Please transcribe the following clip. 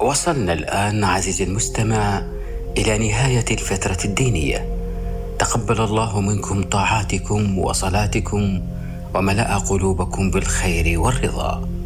وصلنا الآن عزيزي المستمع إلى نهاية الفترة الدينية. تقبل الله منكم طاعاتكم وصلاتكم وملأ قلوبكم بالخير والرضا.